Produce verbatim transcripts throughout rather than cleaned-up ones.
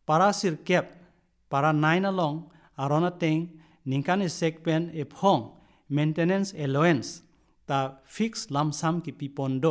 para sirkep para nine along arona teng ningkan e sekpen e phong maintenance allowance ta fixed lump sum ki pipondo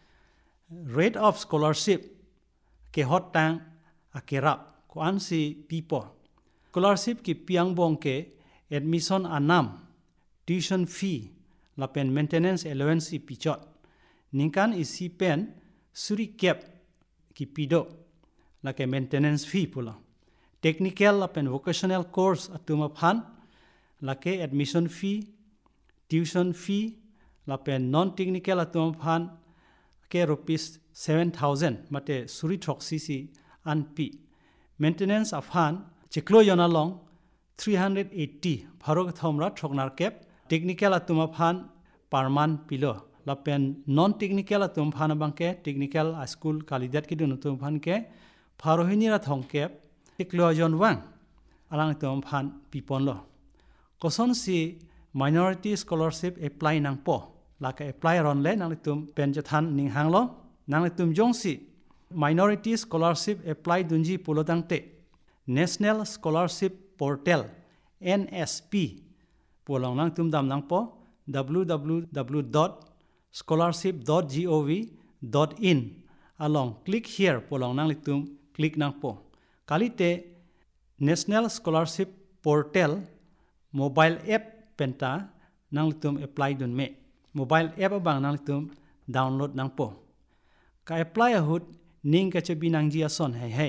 rate of scholarship ke hot tang akerap ko ansi pipo scholarship ki piang bong ke admission anam tuition fee lapen maintenance allowance i pichot ningkan isi pen suri kep ki pido lake maintenance fee pula technical lapen vocational course atuma phan lake admission fee tuition fee lapen non technical atuma phan ke rupees seven thousand mate suri thoksi si anpi maintenance afhan chiklo yona long three hundred eighty bharok thomra thoknar kep technical atuma phan parman pilo lapen non technical atum phan bangke technical school kalidat ki dun tum phan ke pharohini ra thongkep chiklo jon wang alang tum phan pipon lo koson si minority scholarship apply nang po laka apply ron le nang tum pen jathan ning hang lo nang tum jong si minority scholarship apply dunji pulotang te national scholarship portal N S P polong nang tum dam nang po w w w dot scholarship dot gov dot in along click here polong nang litum click nang po kalite national scholarship portal mobile app penta nang litum apply dun me mobile app abang nang litum download nang po ka apply ahut ning ka chebi nang ji ason hey hey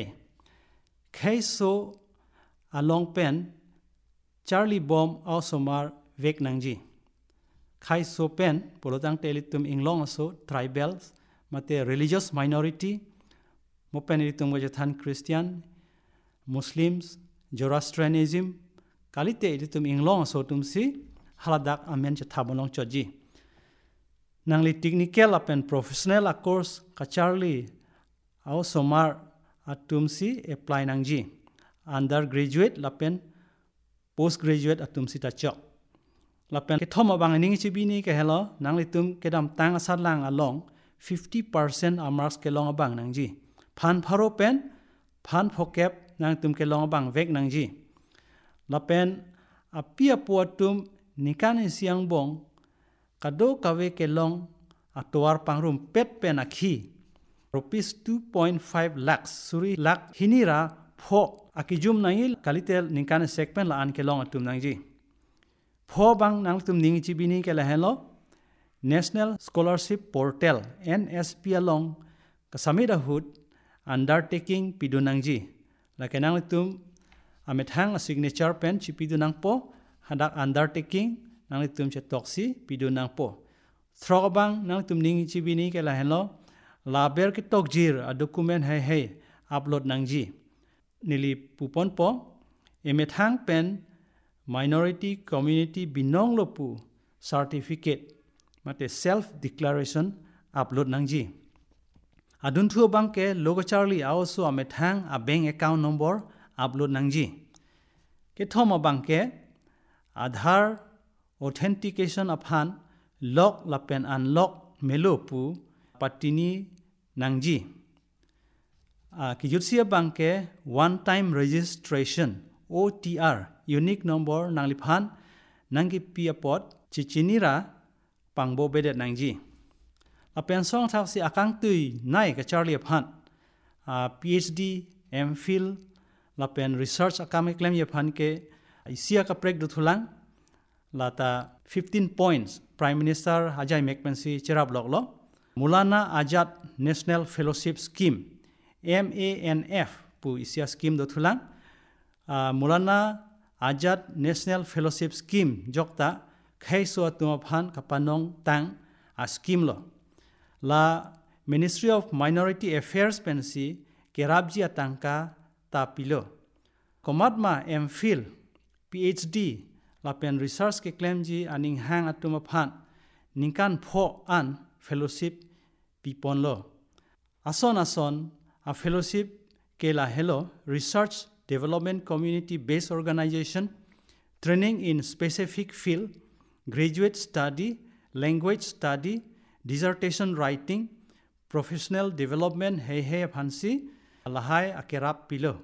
khai so along pen Charlie Bomb ausomar vek nang ji khai so pen polotang telitum inglong aso tribals mate religious minority mopen elitum gajathan Christian Muslims Zoroastrianism kalite elitum inglong aso tumsi haladak amen chathabonong choji nangli technical apen professional a course ka Charlie ausomar atumsi apply nangji undergraduate lapen postgraduate atumsi ta chok lapen ke thoma bang ning chi bini ke hello nang litum ke dam tang asat lang along fifty percent amars ke long bang nang ji phan pharo pen phan phokep nang tum ke long bang vek nang ji lapen apia puatum nikan siang bong kado kawe ke long atwar pangrum pet pen akhi rupees two point five lakhs suri lakh hinira pho akijum nangil kalitel nikan sekpen la an ke long atum nang ji pho bang nang tum ning chi bini ke la hello national scholarship portal N S P along kasamida hut undertaking pidunang ji la kenang tum amethang a signature pen chi pidunang po hadak undertaking nang tum che toksi pidunang po throbang nang tum ning chi bini ke la hello la ber ki tokjir a document hai hai upload nang ji nili pupon po emethang pen minority community binong lopu certificate mate self declaration upload nangji adun thu bangke logo charlie also amethang a bank account number upload nangji ke thoma bangke aadhar authentication aphan lock lapen unlock melopu patini nangji a kijutsia bangke one time registration O T R unique number nangliphan nangki piapot chichinira pangbo bedet nangji apen song thaksi akang tui nai ka Charlie phan a PhD MPhil lapen research akame claim ye phan ke isia ka prek du thulang lata fifteen points Prime Minister Ajay Mekpensi cherab loklo Mulana Azad National Fellowship Scheme M A N F pu isia scheme du thulang Uh, Mulana Azad National Fellowship Scheme jokta khaiso atuma phan kapanong tang a scheme lo la Ministry of Minority Affairs pensi kerabji atangka ta pilo komatma MPhil PhD la pen research ke claim ji aning hang atuma phan ningkan pho an fellowship pipon lo ason ason a fellowship ke la hello research development community-based organization, training in specific field, graduate study, language study, dissertation writing, professional development, hey hey phansi, lahai akerap pilo.